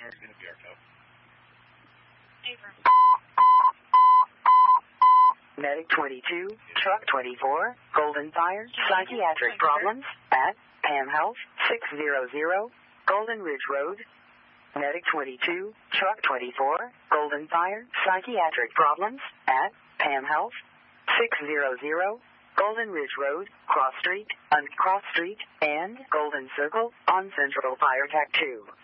Medic 22, Truck 24, Golden Fire, psychiatric problems at Pam Health, 600 Golden Ridge Road. Medic 22, Truck 24, Golden Fire, psychiatric problems at Pam Health, 600 Golden Ridge Road, Cross Street, and Golden Circle on Central Fire Tech 2.